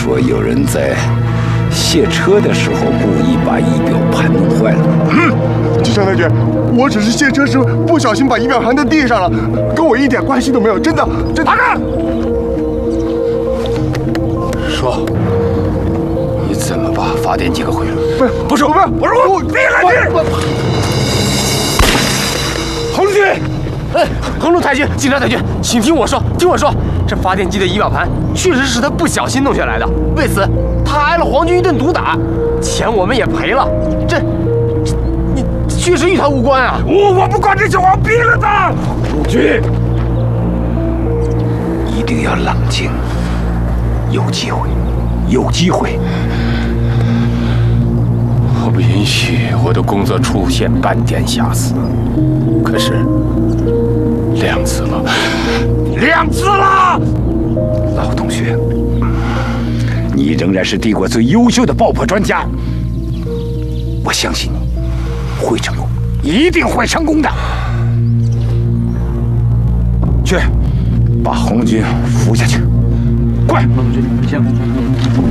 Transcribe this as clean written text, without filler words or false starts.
说有人在卸车的时候故意把仪表盘弄坏了。 季祥太君，我只是卸车时不小心把仪表盘在地上了，跟我一点关系都没有，真的。 大哥，说，你怎么把发电机给毁了？ 不是，我闭了你！ 红军，红龙太君，警察太君，请听我说，这发电机的仪表盘确实是他不小心弄下来的，为此他挨了皇军一顿毒打，钱我们也赔了，你确实与他无关啊！ 我不管这些，我要毙了他！ 陆军，一定要冷静，有机会。 我不允许我的工作出现半点瑕疵，可是2次了，2次了！ 老同学，你仍然是帝国最优秀的爆破专家，我相信你会成功，一定会成功的。去，把红军扶下去，快！ 行。